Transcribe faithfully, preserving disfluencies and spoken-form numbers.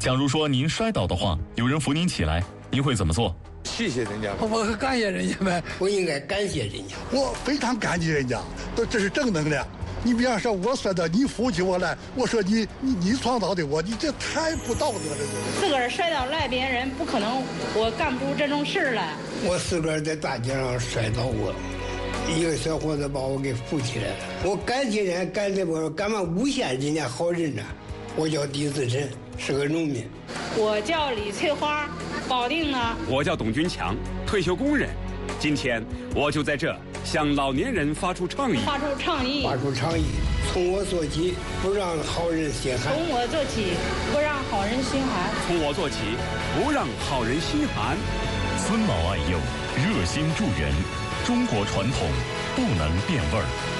假如说您摔倒的话，有人扶您起来，您会怎么做？ 谢谢人家， 我感谢人家呗， 我应该感谢人家， 我非常感激人家，这是正能量。你比方说，我摔倒，你扶起我来，我说你你你创造的我，你这太不道德了。 自个儿摔倒赖别人，不可能，我干不出这种事来。 我自个儿在大街上摔倒过，一个小伙子把我给扶起来了。我感谢人家，感谢我干嘛诬陷人家好人呢？我叫狄自珍，是个农民。 我叫李翠花，保定的。 我叫董军强，退休工人。今天我就在这向老年人发出倡议， 发出倡议， 发出倡议，从我做起，不让好人心寒。 从我做起，不让好人心寒。 从我做起，不让好人心寒。 尊老爱幼，热心助人，中国传统不能变味儿。